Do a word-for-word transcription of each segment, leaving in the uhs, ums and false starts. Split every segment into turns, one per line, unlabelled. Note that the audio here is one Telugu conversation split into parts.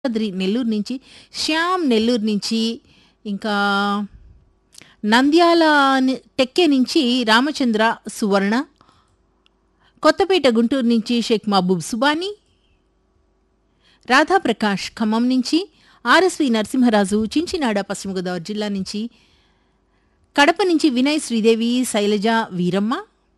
యాదాద్రి నెల్లూరు నుంచి, శ్యామ్ నెల్లూరు నుంచి, ఇంకా నంద్యాల ని- టెక్కే నుంచి రామచంద్ర సువర్ణ, కొత్తపేట గుంటూరు నుంచి షేక్ మహబూబ్ సుబానీ, రాధాప్రకాష్ ఖమ్మం నుంచి, ఆర్ఎస్వి నరసింహరాజు చించినాడ పశ్చిమ గోదావరి జిల్లా నుంచి, కడప నుంచి వినయ్ శ్రీదేవి శైలజ వీరమ్మ,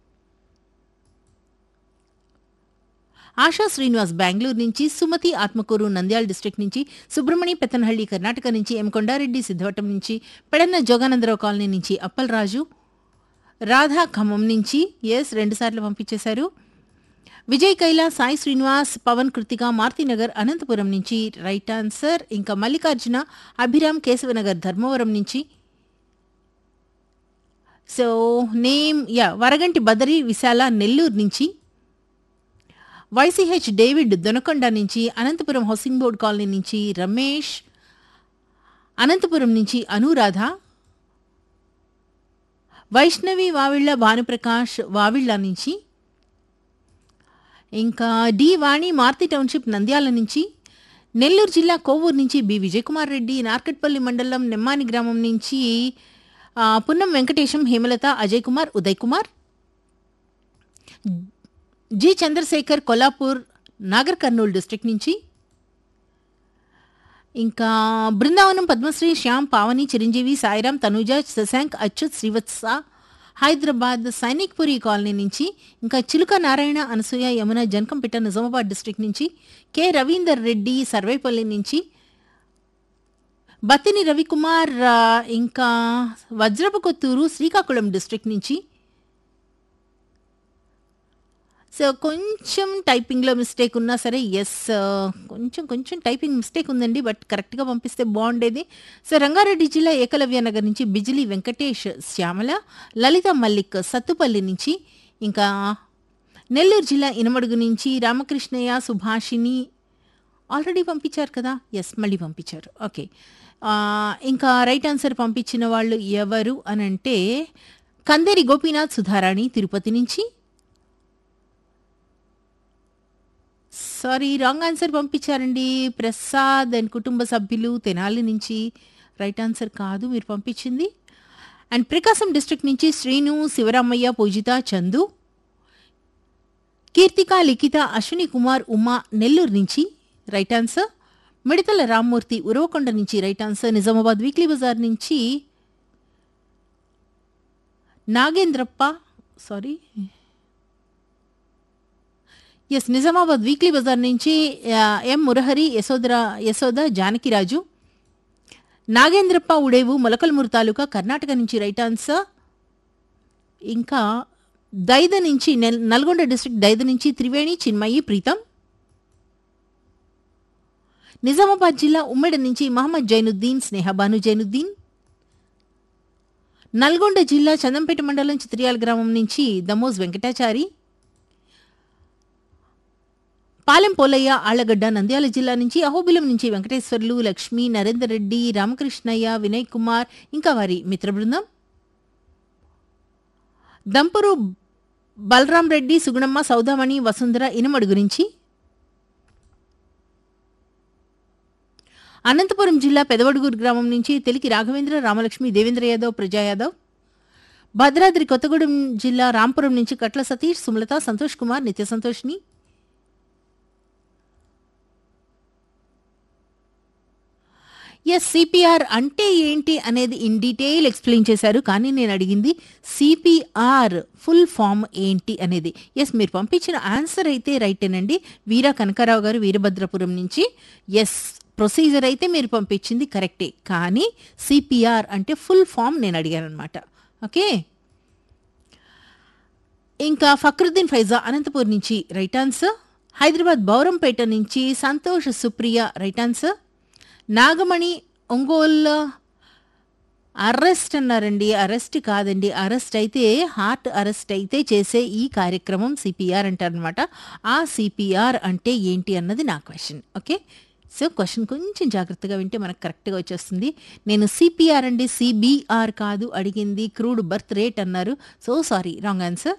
ఆశా శ్రీనివాస్ బెంగళూరు నుంచి, సుమతి ఆత్మకూరు నంద్యాల డిస్ట్రిక్ట్ నుంచి, సుబ్రహ్మణి పెత్తనహళ్లి కర్ణాటక నుంచి, ఎం కొండారెడ్డి సిద్ధవటం నుంచి, పెడన్న జోగానందరావు కాలనీ నుంచి అప్పలరాజు, రాధా ఖమ్మం నుంచి ఎస్ రెండుసార్లు పంపించేశారు. విజయ్ కైలా, సాయి శ్రీనివాస్, పవన్ కృతిక, మారుతినగర్ అనంతపురం నుంచి రైట్ ఆన్సర్. ఇంకా మల్లికార్జున అభిరామ్ కేశవనగర్ ధర్మవరం నుంచి. So name yeah Varaganti Badari విశాల నెల్లూరు నుంచి, వైసీహెచ్ డేవిడ్ దొనకొండ నుంచి, అనంతపురం హౌసింగ్ బోర్డ్ కాలనీ నుంచి రమేష్, అనంతపురం నుంచి అనురాధ, వైష్ణవి వావిళ్ళ భానుప్రకాష్ వావిళ్ళ నుంచి, ఇంకా డి వాణి మార్తి టౌన్షిప్ నంద్యాల నుంచి, నెల్లూరు జిల్లా కోవూరు నుంచి బి విజయకుమార్ రెడ్డి, నార్కట్పల్లి మండలం నెమ్మాని గ్రామం నుంచి ఆ, పున్నం వెంకటేశం, హేమలత, అజయ్ కుమార్, ఉదయ్ కుమార్, జి చంద్రశేఖర్ కొల్లాపూర్ నాగర్ కర్నూలు డిస్ట్రిక్ట్ నుంచి, ఇంకా బృందావనం పద్మశ్రీ శ్యామ్ పావని చిరంజీవి సాయిరాం తనూజ శశాంక్ అచ్యుత్ శ్రీవత్స హైదరాబాద్ సైనిక్పురి కాలనీ నుంచి, ఇంకా చిలుక నారాయణ అనసూయ యమున జనకంపేట నిజామాబాద్ డిస్ట్రిక్ట్ నుంచి, కె రవీందర్ రెడ్డి సర్వేపల్లి నుంచి, బత్తిని రవికుమార్ ఆ, ఇంకా వజ్రపు కొత్తూరు శ్రీకాకుళం డిస్ట్రిక్ట్ నుంచి. సో కొంచెం టైపింగ్లో మిస్టేక్ ఉన్నా సరే ఎస్ కొంచెం కొంచెం టైపింగ్ మిస్టేక్ ఉందండి, బట్ కరెక్ట్గా పంపిస్తే బాగుండేది. సో రంగారెడ్డి జిల్లా ఏకలవ్య నగర్ నుంచి బిజిలి వెంకటేష్ శ్యామల, లలిత మల్లిక్ సత్తుపల్లి నుంచి, ఇంకా నెల్లూరు జిల్లా ఇనమడుగు నుంచి రామకృష్ణయ్య సుభాషిని ఆల్రెడీ పంపించారు కదా, ఎస్ మళ్ళీ పంపించారు. ఓకే ఆ, ఇంకా రైట్ ఆన్సర్ పంపించిన వాళ్ళు ఎవరు అని అంటే కందేరి గోపీనాథ్ సుధారాణి తిరుపతి నుంచి. సారీ రాంగ్ ఆన్సర్ పంపించారండి. ప్రసాద్ అండ్ కుటుంబ సభ్యులు తెనాలి నుంచి రైట్ ఆన్సర్ కాదు మీరు పంపించింది. అండ్ ప్రకాశం డిస్ట్రిక్ట్ నుంచి శ్రీను, శివరామయ్య, పూజిత, చందు, కీర్తిక, లిఖిత, అశ్విని కుమార్, ఉమా నెల్లూరు నుంచి రైట్ ఆన్సర్. మిడతల రామ్మూర్తి ఉరవకొండ నుంచి right answer. Nizamabad weekly Bazar నుంచి Nagendrappa sorry yes Nizamabad weekly Bazar నుంచి ఆ, ఎం మురహరి, యశోదర యశోద జానకిరాజు, నాగేంద్రప్ప ఉడేవు మొలకల్మూరు తాలూకా కర్ణాటక నుంచి రైట్ ఆన్సర్. ఇంకా దైద నుంచి నెల్ నల్గొండ డిస్ట్రిక్ట్ దైద నుంచి త్రివేణి, చిన్మయి, ప్రీతం, నిజామాబాద్ జిల్లా ఉమ్మెడ నుంచి మహమ్మద్ జైనుద్దీన్, స్నేహబాను జైనుద్దీన్, నల్గొండ జిల్లా చందంపేట మండలం చిత్రియాల గ్రామం నుంచి దమోజ్ వెంకటాచారి, పాలెం పోలయ్య ఆళ్లగడ్డ నంద్యాల జిల్లా నుంచి, అహోబిలం నుంచి వెంకటేశ్వర్లు, లక్ష్మి, నరేందర్ రెడ్డి, రామకృష్ణయ్య, వినయ్ కుమార్, ఇంకా వారి మిత్ర బృందం, దంపరు బలరాం రెడ్డి, సుగుణమ్మ, సౌదామణి, వసుంధర ఇనమడుగు నుంచి, అనంతపురం జిల్లా పెదవడుగూరు గ్రామం నుంచి తెలికి రాఘవేంద్ర, రామలక్ష్మి, దేవేంద్ర యాదవ్, ప్రజా యాదవ్, భద్రాద్రి కొత్తగూడెం జిల్లా రాంపురం నుంచి కట్ల సతీష్, సుమలత, సంతోష్ కుమార్, నిత్య సంతోష్ని, ఎస్ సిపిఆర్ అంటే ఏంటి అనేది ఇన్ డీటెయిల్ ఎక్స్ప్లెయిన్ చేశారు, కానీ నేను అడిగింది సిపిఆర్ ఫుల్ ఫామ్ ఏంటి అనేది. ఎస్ మీరు పంపించిన ఆన్సర్ అయితే రైటేనండి. వీర కనకారావు గారు వీరభద్రపురం నుంచి ఎస్ ప్రొసీజర్ అయితే మీరు పంపించింది కరెక్టే, కానీ సిపిఆర్ అంటే ఫుల్ ఫామ్ నేను అడిగాను అనమాట. ఓకే ఇంకా ఫక్రుద్దీన్ ఫైజా అనంతపూర్ నుంచి రైట్ ఆన్సర్. హైదరాబాద్ బౌరంపేట నుంచి Santosh Supriya right answer. Nagamani Ongole arrest అన్నారండి, అరెస్ట్ కాదండి, అరెస్ట్ అయితే హార్ట్ అరెస్ట్ అయితే చేసే ఈ కార్యక్రమం సిపిఆర్ అంటారనమాట. ఆ సిపిఆర్ అంటే ఏంటి అన్నది నా క్వశ్చన్. ఓకే సో క్వశ్చన్ కొంచెం జాగ్రత్తగా వింటే మనకు కరెక్ట్గా వచ్చేస్తుంది. నేను సిపిఆర్ అండి సిబిఆర్ కాదు అడిగింది, క్రూడ్ బర్త్ రేట్ అన్నారు. So sorry wrong answer.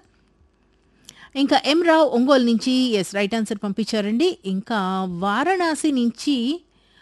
ఇంకా ఎం రావు ఒంగోలు నుంచి ఎస్ రైట్ ఆన్సర్ పంపించారండి. ఇంకా వారణాసి నుంచి